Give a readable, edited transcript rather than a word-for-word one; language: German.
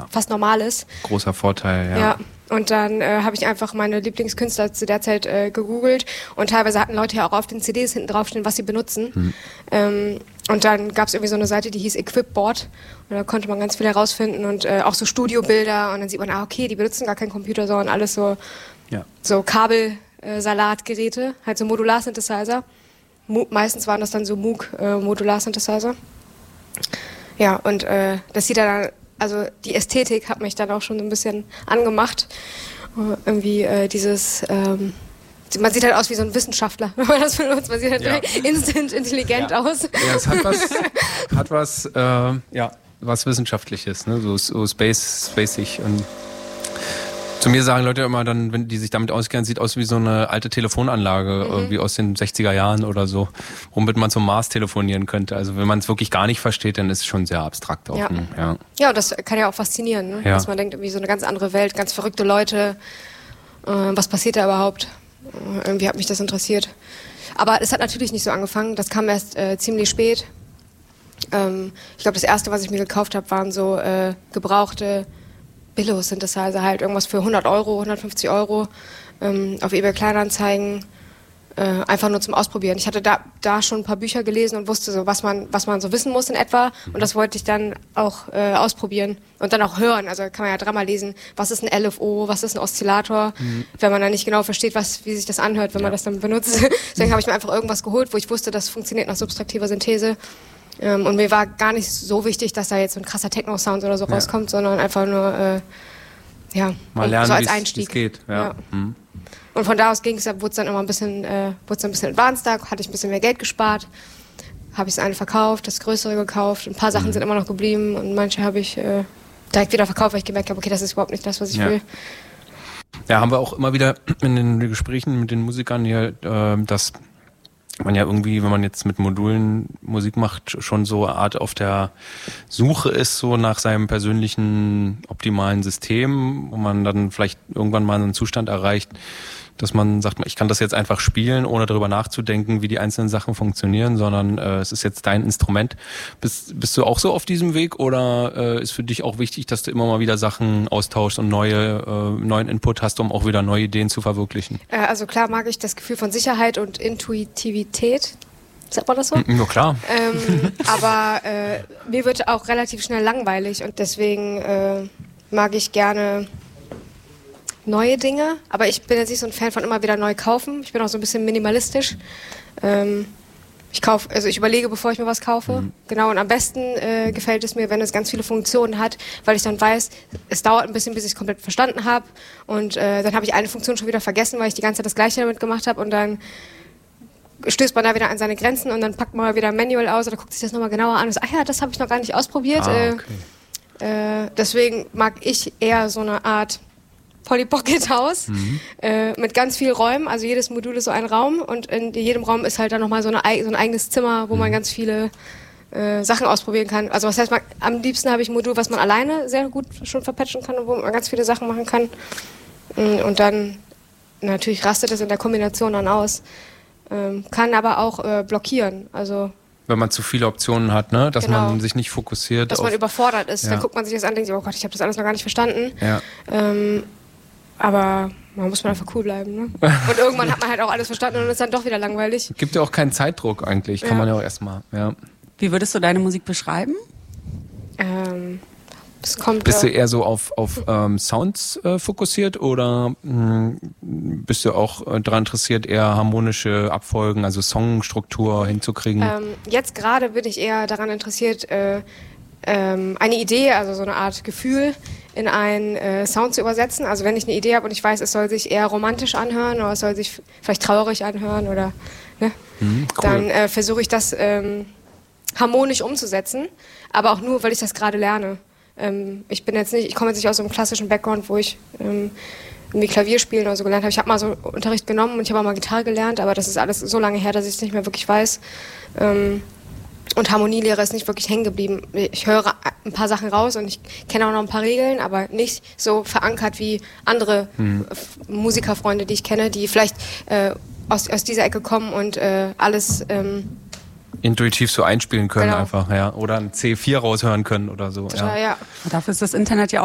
fast normal ist. Großer Vorteil, ja. Ja. Und dann habe ich einfach meine Lieblingskünstler zu der Zeit gegoogelt und teilweise hatten Leute ja auch auf den CDs hinten draufstehen, was sie benutzen. Und dann gab es irgendwie so eine Seite, die hieß Equipboard und da konnte man ganz viel herausfinden und auch so Studiobilder und dann sieht man, okay, die benutzen gar keinen Computer, sondern alles so, so Kabelsalatgeräte, halt so Modular-Synthesizer. Meistens waren das dann so Moog-Modular-Synthesizer. Ja, und das sieht dann, also die Ästhetik hat mich dann auch schon so ein bisschen angemacht. Irgendwie dieses, man sieht halt aus wie so ein Wissenschaftler, wenn man das benutzt. Man sieht halt instant intelligent aus. Ja, es hat was Wissenschaftliches, ne? So spacig. Und zu mir sagen Leute immer dann, wenn die sich damit auskennen, sieht aus wie so eine alte Telefonanlage, irgendwie aus den 60er Jahren oder so, womit man zum Mars telefonieren könnte. Also wenn man es wirklich gar nicht versteht, dann ist es schon sehr abstrakt auch. Ja, und das kann ja auch faszinieren, ne? Dass man denkt, irgendwie so eine ganz andere Welt, ganz verrückte Leute. Was passiert da überhaupt? Irgendwie hat mich das interessiert. Aber es hat natürlich nicht so angefangen. Das kam erst ziemlich spät. Ich glaube, das erste, was ich mir gekauft habe, waren so gebrauchte Billo-Synthesizer, halt irgendwas für 100 Euro, 150 Euro auf eBay Kleinanzeigen, einfach nur zum Ausprobieren. Ich hatte da schon ein paar Bücher gelesen und wusste so, was man so wissen muss in etwa und das wollte ich dann auch ausprobieren und dann auch hören. Also kann man ja dreimal lesen, was ist ein LFO, was ist ein Oszillator, wenn man dann nicht genau versteht, wie sich das anhört, wenn man das dann benutzt. Deswegen habe ich mir einfach irgendwas geholt, wo ich wusste, das funktioniert nach subtraktiver Synthese. Und mir war gar nicht so wichtig, dass da jetzt so ein krasser Techno-Sound oder so rauskommt, sondern einfach nur, mal lernen, so als Einstieg. Wie es geht. Ja. Und von da aus wurde es dann immer ein bisschen advanceder, hatte ich ein bisschen mehr Geld gespart, habe ich das eine verkauft, das größere gekauft, ein paar Sachen sind immer noch geblieben und manche habe ich direkt wieder verkauft, weil ich gemerkt habe, okay, das ist überhaupt nicht das, was ich will. Ja, haben wir auch immer wieder in den Gesprächen mit den Musikern hier, dass man ja irgendwie, wenn man jetzt mit Modulen Musik macht, schon so eine Art auf der Suche ist, so nach seinem persönlichen optimalen System, wo man dann vielleicht irgendwann mal einen Zustand erreicht, dass man sagt, ich kann das jetzt einfach spielen, ohne darüber nachzudenken, wie die einzelnen Sachen funktionieren, sondern es ist jetzt dein Instrument. Bist du auch so auf diesem Weg oder ist für dich auch wichtig, dass du immer mal wieder Sachen austauschst und neuen Input hast, um auch wieder neue Ideen zu verwirklichen? Also klar mag ich das Gefühl von Sicherheit und Intuitivität. Sagt man das so? Ja, klar. Aber mir wird auch relativ schnell langweilig und deswegen mag ich gerne neue Dinge, aber ich bin jetzt nicht so ein Fan von immer wieder neu kaufen. Ich bin auch so ein bisschen minimalistisch. Ich überlege, bevor ich mir was kaufe. Genau, und am besten gefällt es mir, wenn es ganz viele Funktionen hat, weil ich dann weiß, es dauert ein bisschen, bis ich es komplett verstanden habe. Und dann habe ich eine Funktion schon wieder vergessen, weil ich die ganze Zeit das Gleiche damit gemacht habe. Und dann stößt man da wieder an seine Grenzen und dann packt man mal wieder ein Manual aus oder guckt sich das nochmal genauer an und sagt, das habe ich noch gar nicht ausprobiert. Deswegen mag ich eher so eine Art Polly Pocket Haus mit ganz viel Räumen, also jedes Modul ist so ein Raum und in jedem Raum ist halt dann nochmal so ein eigenes Zimmer, wo man ganz viele Sachen ausprobieren kann. Also was heißt, am liebsten habe ich ein Modul, was man alleine sehr gut schon verpatchen kann und wo man ganz viele Sachen machen kann und dann natürlich rastet es in der Kombination dann aus, kann aber auch blockieren, also wenn man zu viele Optionen hat, ne? Dass man sich nicht fokussiert. Dass man überfordert ist, dann guckt man sich das an und denkt, oh Gott, ich habe das alles noch gar nicht verstanden. Aber man muss einfach cool bleiben, ne? Und irgendwann hat man halt auch alles verstanden und ist dann doch wieder langweilig. Gibt ja auch keinen Zeitdruck eigentlich, kann man ja auch erstmal, Wie würdest du deine Musik beschreiben? Bist du eher so auf Sounds fokussiert oder bist du auch daran interessiert, eher harmonische Abfolgen, also Songstruktur hinzukriegen? Jetzt gerade bin ich eher daran interessiert, eine Idee, also so eine Art Gefühl in einen Sound zu übersetzen. Also wenn ich eine Idee habe und ich weiß, es soll sich eher romantisch anhören oder es soll sich vielleicht traurig anhören oder cool. Dann versuche ich das harmonisch umzusetzen, aber auch nur, weil ich das gerade lerne. Ich komme jetzt nicht aus so einem klassischen Background, wo ich irgendwie Klavier spielen oder so gelernt habe. Ich habe mal so Unterricht genommen und ich habe auch mal Gitarre gelernt, aber das ist alles so lange her, dass ich es nicht mehr wirklich weiß. Und Harmonielehre ist nicht wirklich hängen geblieben. Ich höre ein paar Sachen raus und ich kenne auch noch ein paar Regeln, aber nicht so verankert wie andere Musikerfreunde, die ich kenne, die vielleicht aus dieser Ecke kommen und alles intuitiv so einspielen können einfach, oder ein C4 raushören können oder so. Total, ja. Dafür ist das Internet ja auch